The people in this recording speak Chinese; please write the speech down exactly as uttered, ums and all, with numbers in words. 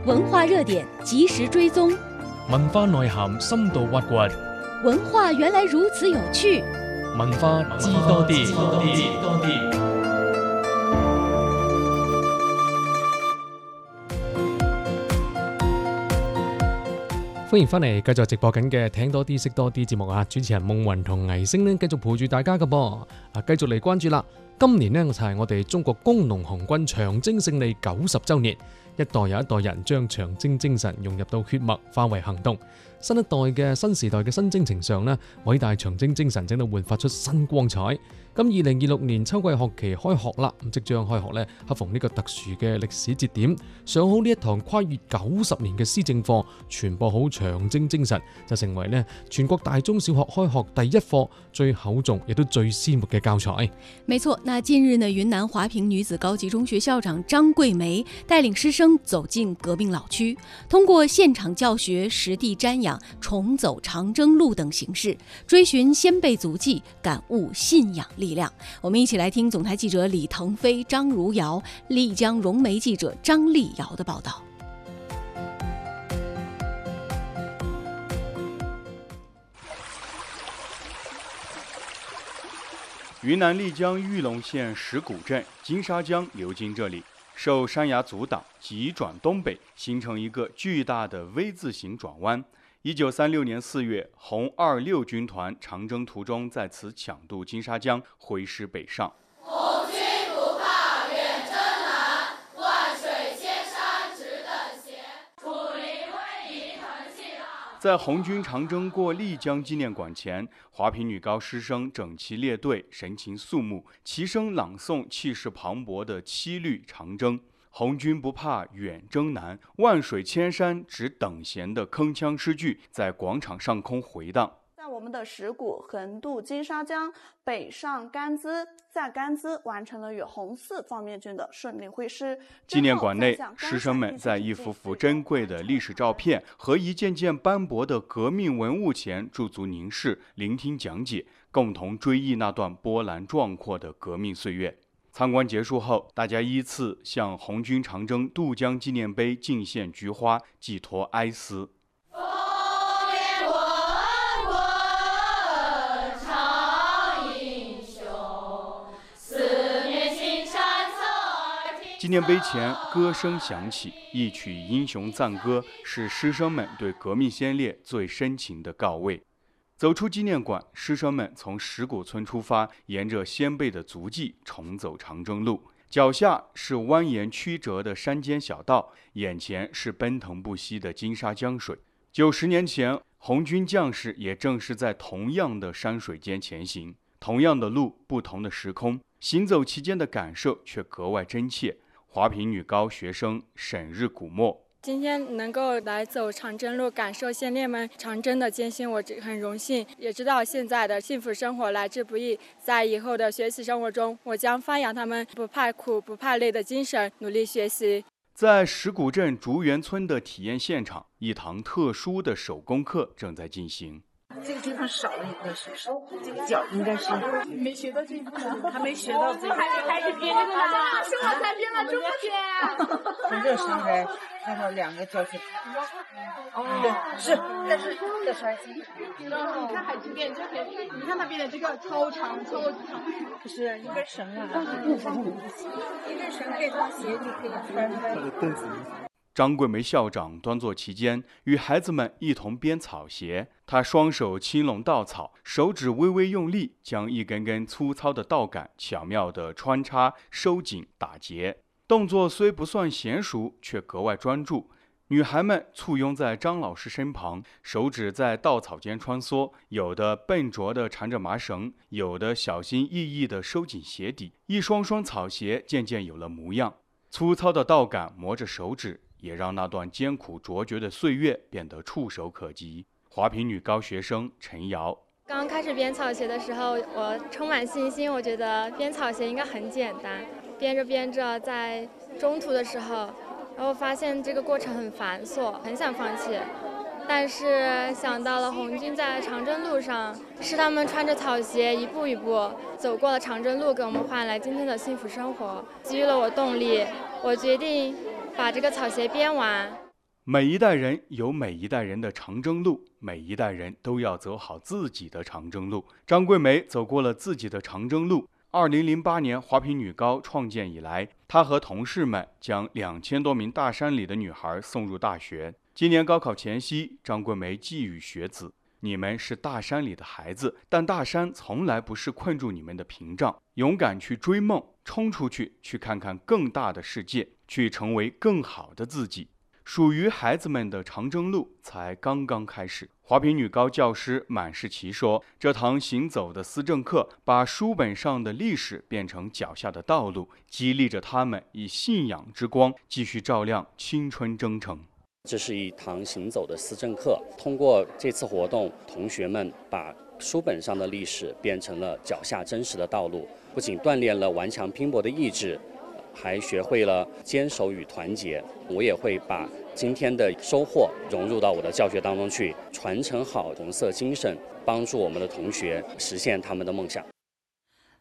文化热点及时追踪， 文化內涵深度挖掘， 文化原來如此有趣， 文化知多啲。歡迎翻嚟，繼續直播緊嘅聽多啲識多啲節目啊！主持人夢雲同倪星呢，繼續陪住大家嘅噃啊！繼續嚟關注啦。今年呢，就係我哋中國工農紅軍長征勝利九十週年，一代又一代人將長征精神融入到血脈，化為行動。新一代嘅新時代嘅新征程上呢，偉大長征精神正喺度煥發出新光彩。咁二零二六年秋季學期開學啦，咁即將開學呢，恰逢呢個特殊嘅歷史節點，上好呢一堂跨越九十年嘅施政課，傳播好長征精神，就成為呢全國大中小學開學第一課，最厚重亦都最鮮活嘅教材。 沒錯，那近日呢，雲南華坪女子高級中學校長張桂梅帶領師生走進革命老區，通過現場教學、實地瞻仰、重走長征路等形式，追尋先輩足跡，感悟信仰力量。我們一起來聽總台記者李騰飛、張如瑤、麗江融媒記者張麗瑤的報道。 雲南麗江玉龍縣石鼓鎮金沙江流經這裡，受山崖阻擋，急轉東北，形成一個巨大的 V 字形轉彎。一九三六年四月，紅二六軍團長征途中在此搶渡金沙江，揮師北上。 紅軍不怕遠征難，萬水千山只等閒，土林威儀騰氣浪。 在紅軍長征過麗江紀念館前，華坪女高師生整齊列隊，神情肅穆，齊聲朗誦氣勢磅礴的七律長征。紅軍不怕遠征難，萬水千山只等閒的鏗鏘詩句在廣場上空回盪。 在我們的石鼓橫渡金沙江，北上甘孜，在甘孜完成了與紅四方面軍的順利會師。 紀念館內，師生們在一幅幅珍貴的歷史照片和一件件斑駁的革命文物前駐足凝視，聆聽講解，共同追憶那段波瀾壯闊的革命歲月。參觀結束後，大家依次向紅軍長征渡江紀念碑敬獻菊花，寄託哀思。紀念碑前，歌聲響起，一曲英雄讚歌，是師生們對革命先烈最深情的告慰。走出紀念館，師生們從石鼓村出發，沿着先輩的足跡重走長征路。腳下是蜿蜒曲折的山間小道，眼前是奔騰不息的金沙江水。九十年前，紅軍將士也正是在同樣的山水間前行，同樣的路，不同的時空，行走其間的感受卻格外真切。華坪女高學生沈日古墨。 今天能夠來走長征路，感受先烈們長征的艱辛，我很榮幸，也知道現在的幸福生活來之不易。在以後的學習生活中，我將發揚他們不怕苦、不怕累的精神，努力學習。 在石鼓鎮竹園村的體驗現場，一堂特殊的手工課正在進行。 這個地方少了一個手手，這個腳應該是沒學到這個，還沒學到這個，還沒開始編這個呢，是我才編了這麼編。從這上來看到兩個腳趾，哦，是，但是這還是，你看海珠編這邊，你看他編的這個超長超長，不是一根繩啊，一根繩這雙鞋就可以穿開。 張桂梅校長端坐其間，與孩子們一同編草鞋。她雙手輕攏稻草，手指微微用力，將一根根粗糙的稻杆巧妙地穿插、收緊、打結。動作雖不算嫻熟，卻格外專注。女孩們簇擁在張老師身旁，手指在稻草間穿梭，有的笨拙地纏着麻繩，有的小心翼翼地收緊鞋底。一雙雙草鞋漸漸有了模樣。粗糙的稻杆磨着手指，也讓那段艱苦卓絕的歲月變得觸手可及。華坪女高學生陳瑤， 剛開始編草鞋的時候，我充滿信心，我覺得編草鞋應該很簡單。編着編着，在中途的時候，然後發現這個過程很繁瑣，很想放棄。但是想到了紅軍在長征路上，是他們穿着草鞋一步一步走過了長征路，給我們換來今天的幸福生活，給予了我動力。我決定把這個草鞋編完。 每一代人有每一代人的长征路，每一代人都要走好自己的长征路。张桂梅走过了自己的长征路。二零零八年华坪女高创建以来，她和同事们将两千多名大山里的女孩送入大学。今年高考前夕，张桂梅寄语学子：你们是大山里的孩子，但大山从来不是困住你们的屏障。勇敢去追梦，冲出去，去看看更大的世界，去成为更好的自己。属于孩子们的长征路才刚刚开始。华坪女高教师满世奇说，这堂行走的思政课把书本上的历史变成脚下的道路，激励着他们以信仰之光继续照亮青春征程。 这是一堂行走的思政课，通过这次活动，同学们把书本上的历史变成了脚下真实的道路，不仅锻炼了顽强拼搏的意志，还学会了坚守与团结。我也会把今天的收获融入到我的教学当中去，传承好红色精神，帮助我们的同学实现他们的梦想。